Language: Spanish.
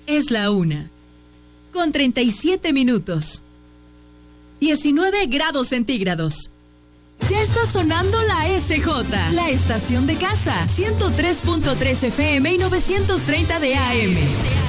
Es la 1:37. 19 grados centígrados. Ya está sonando la SJ, la estación de casa, 103.3 FM y 930 de AM.